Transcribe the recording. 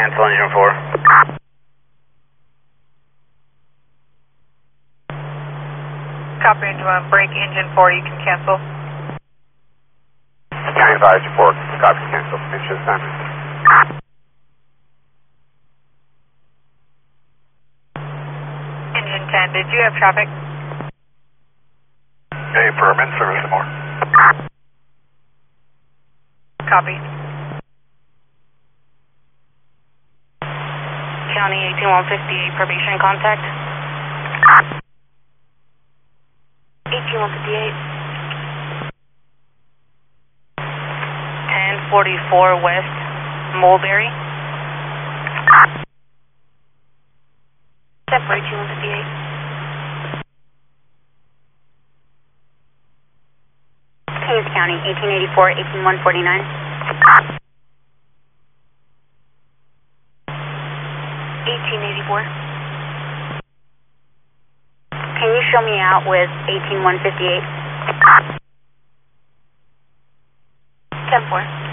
cancel engine 4. Copy engine 1, break engine 4, you can cancel. County Advisory 4, copy cancel, finish assignment. Engine 10, did you have traffic? Okay, firm in service some more. Copy. County 18158, probation contact. 18158. 1044 West Mulberry. Step 18158. Kings County 1884, 18149. 1884. Can you show me out with 18158? 10-4.